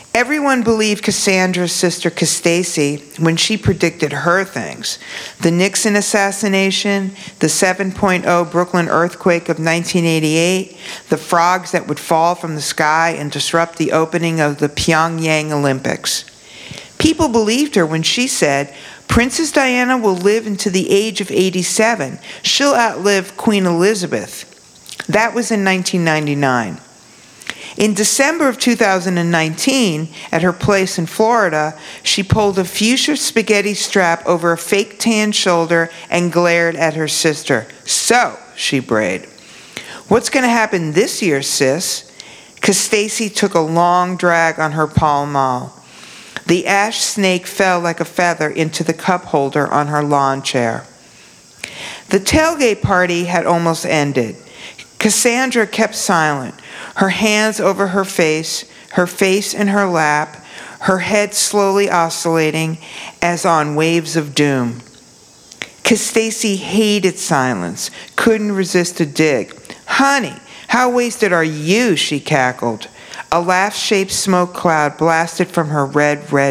Everyone believed Cassandra's sister Castacy when she predicted her things. The Nixon assassination, the 7.0 Brooklyn earthquake of 1988, the frogs that would fall from the sky and disrupt the opening of the Pyongyang Olympics. People believed her when she said, "Princess Diana will live into the age of 87. She'll outlive Queen Elizabeth." That was in 1999. In December of 2019, at her place in Florida, she pulled a fuchsia spaghetti strap over a fake tan shoulder and glared at her sister. "So," she brayed, "what's going to happen this year, sis?" Castacy took a long drag on her Pall Mall. The ash snake fell like a feather into the cup holder on her lawn chair. The tailgate party had almost ended. Cassandra kept silent, her hands over her face in her lap, her head slowly oscillating as on waves of doom. Castacy hated silence, couldn't resist a dig. "Honey, how wasted are you?" she cackled. A laugh-shaped smoke cloud blasted from her red